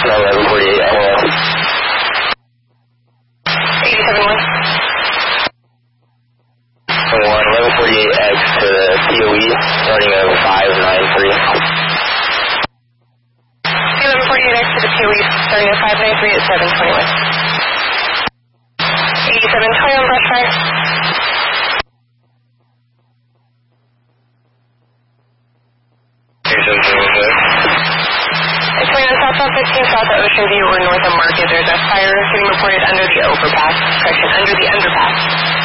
1148 LOL. 87-1. 1148X to the POE, starting at 593. 1148X to the POE, starting at 593 at 721. 87-20 on brush fire. It's going on southbound 15 south of Ocean View or north of Market. There's a fire getting reported under the overpass. Correction, under the underpass.